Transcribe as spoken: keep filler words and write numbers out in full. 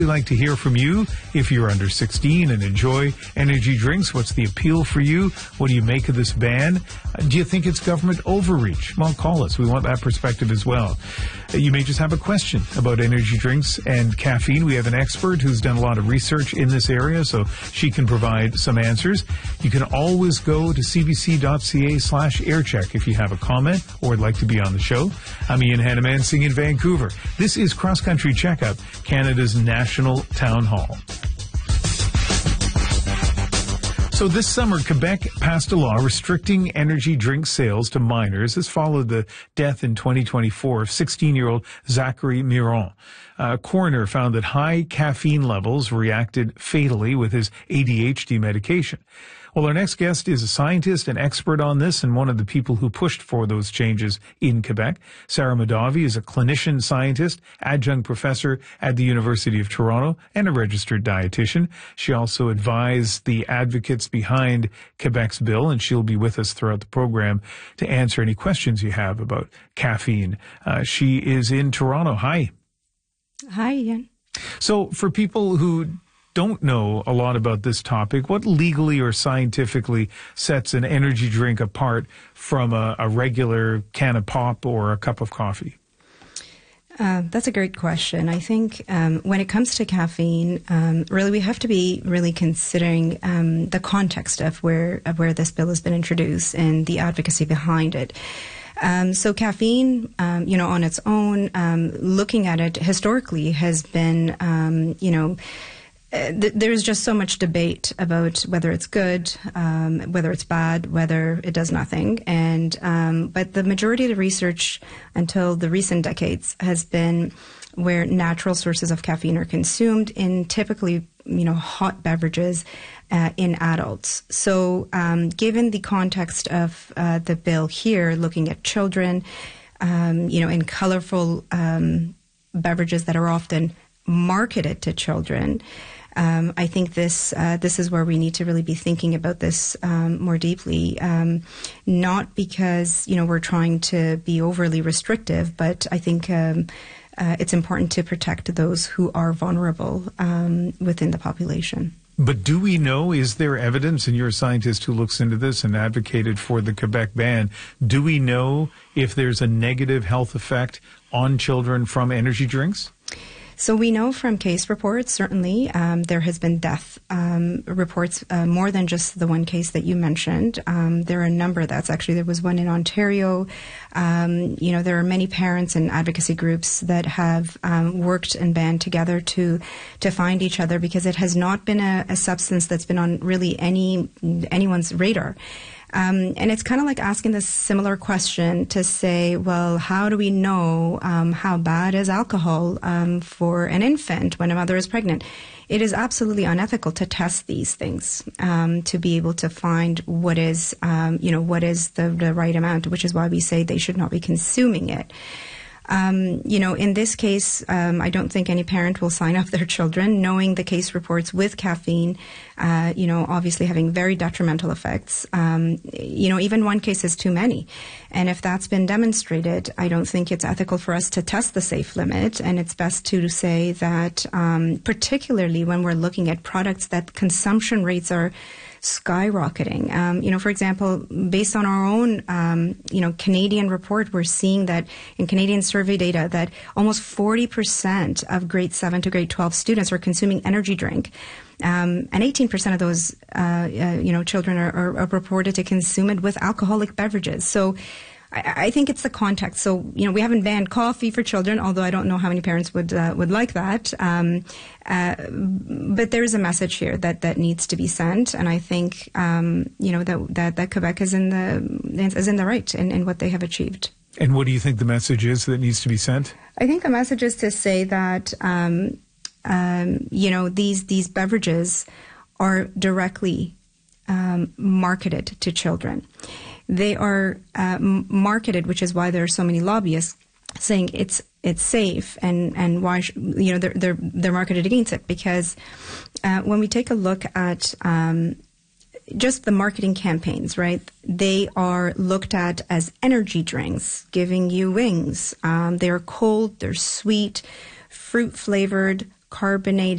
We'd like to hear from you. If you're under sixteen and enjoy energy drinks, what's the appeal for you? What do you make of this ban? Uh, do you think it's government overreach? Well, call us. We want that perspective as well. Uh, you may just have a question about energy drinks and caffeine. We have an expert who's done a lot of research in this area, so she can provide some answers. You can always go to cbc.ca slash aircheck if you have a comment or would like to be on the show. I'm Ian Hannamansing in Vancouver. This is Cross Country Checkup, Canada's national Town Hall. So this summer, Quebec passed a law restricting energy drink sales to minors. This followed the death in twenty twenty-four of sixteen-year-old Zachary Miron. A coroner found that high caffeine levels reacted fatally with his A D H D medication. Well, our next guest is a scientist and expert on this and one of the people who pushed for those changes in Quebec. Sarah Mahdavi is a clinician scientist, adjunct professor at the University of Toronto, and a registered dietitian. She also advised the advocates behind Quebec's bill, and she'll be with us throughout the program to answer any questions you have about caffeine. Uh, she is in Toronto. Hi. Hi, Ian. So for people who don't know a lot about this topic, what legally or scientifically sets an energy drink apart from a, a regular can of pop or a cup of coffee? Uh, that's a great question. I think um, when it comes to caffeine, um, really we have to be really considering um, the context of where of where this bill has been introduced and the advocacy behind it. Um, so caffeine, um, you know, on its own, um, looking at it historically has been, um, you know, Uh, th- there's just so much debate about whether it's good, um, whether it's bad, whether it does nothing. And um, but the majority of the research until the recent decades has been where natural sources of caffeine are consumed in typically, you know, hot beverages uh, in adults. So um, given the context of uh, the bill here, looking at children, um, you know, in colorful um, beverages that are often marketed to children, Um, I think this uh, this is where we need to really be thinking about this um, more deeply, um, not because, you know, we're trying to be overly restrictive, but I think um, uh, it's important to protect those who are vulnerable um, within the population. But do we know, is there evidence, and you're a scientist who looks into this and advocated for the Quebec ban, do we know if there's a negative health effect on children from energy drinks? So we know from case reports, certainly, um, there has been death um, reports, uh, more than just the one case that you mentioned. Um, there are a number. That's actually, there was one in Ontario. Um, you know, there are many parents and advocacy groups that have um, worked and band together to to find each other, because it has not been a, a substance that's been on really any anyone's radar. Um, and it's kind of like asking this similar question to say, well, how do we know um, how bad is alcohol um, for an infant when a mother is pregnant? It is absolutely unethical to test these things um, to be able to find what is, um, you know, what is the, the right amount, which is why we say they should not be consuming it. Um, you know, in this case, um, I don't think any parent will sign up their children knowing the case reports with caffeine, uh, you know, obviously having very detrimental effects. Um, you know, even one case is too many. And if that's been demonstrated, I don't think it's ethical for us to test the safe limit. And it's best to say that, um, particularly when we're looking at products that consumption rates are skyrocketing. Um, you know, for example, based on our own, um, you know, Canadian report, we're seeing that in Canadian survey data that almost forty percent of grade seven to grade twelve students are consuming energy drink. Um, and eighteen percent of those, uh, uh, you know, children are, are, are reported to consume it with alcoholic beverages. So I, I think it's the context. So, you know, we haven't banned coffee for children, although I don't know how many parents would uh, would like that. Um, uh, but there is a message here that, that needs to be sent, and I think, um, you know, that, that that Quebec is in the is in the right in, in what they have achieved. And what do you think the message is that needs to be sent? I think the message is to say that, um, um, you know, these these beverages are directly um, marketed to children. They are uh, marketed, which is why there are so many lobbyists saying it's it's safe, and and why sh- you know they're they're they're marketed against it, because uh, when we take a look at um, just the marketing campaigns, right? They are looked at as energy drinks, giving you wings. Um, they are cold, they're sweet, fruit flavored, carbonated.